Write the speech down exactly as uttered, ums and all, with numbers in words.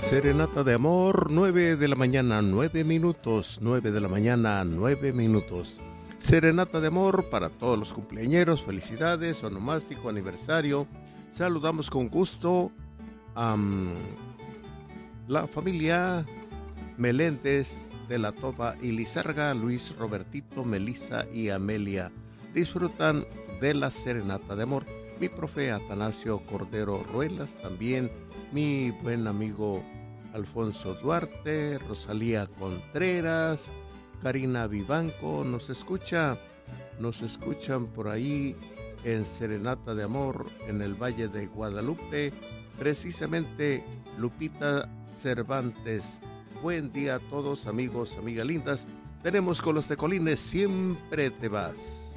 Serenata de amor, nueve de la mañana, nueve minutos, nueve de la mañana, nueve minutos. Serenata de amor para todos los cumpleañeros, felicidades, onomástico, aniversario. Saludamos con gusto a um, la familia Meléndez de la Toba y Lizarga, Luis, Robertito, Melissa y Amelia. Disfrutan de la serenata de amor. Mi profe Atanasio Cordero Ruelas, también mi buen amigo Alfonso Duarte, Rosalía Contreras, Karina Vivanco, nos escucha, nos escuchan por ahí en Serenata de Amor en el Valle de Guadalupe, precisamente Lupita Cervantes. Buen día a todos, amigos, amigas lindas. Tenemos con los tecolines, siempre te vas.